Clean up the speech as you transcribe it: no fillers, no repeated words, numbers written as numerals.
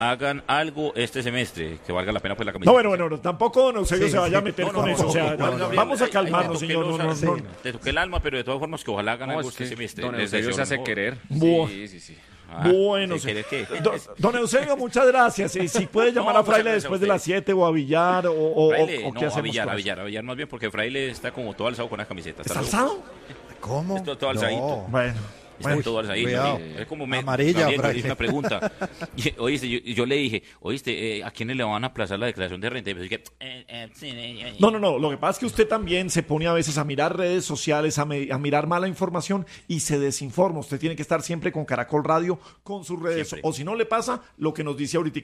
hagan algo este semestre que valga la pena pues la No, camiseta. bueno, tampoco don Eusebio se vaya a meter con eso. O sea, vamos a calmarnos, señor. No. Te toqué el alma, pero de todas formas que ojalá hagan algo es que este semestre. don Les Eusebio deseo se lo hace mejor. querer. Bu- Sí. Bueno, ¿se quiere qué? don Eusebio, muchas gracias. Si puede llamar a Fraile muchas gracias después a de las usted. 7 o a Villar o Fraile, qué no, hacemos. a Villar más bien, porque Fraile está como todo alzado con las camisetas. ¿Está alzado? ¿Cómo? Está todo alzadito. Bueno. Está todo alzadito. cuidado. Es como Amarilla, también yo le Fraile. hice una pregunta. Yo le dije, oíste, ¿a quiénes le van a aplazar la declaración de renta? Y me dije, No. Lo que pasa es que usted también se pone a veces a mirar redes sociales, a mirar mala información y se desinforma. Usted tiene que estar siempre con Caracol Radio, con sus redes. Siempre. O si no le pasa, lo que nos dice ahorita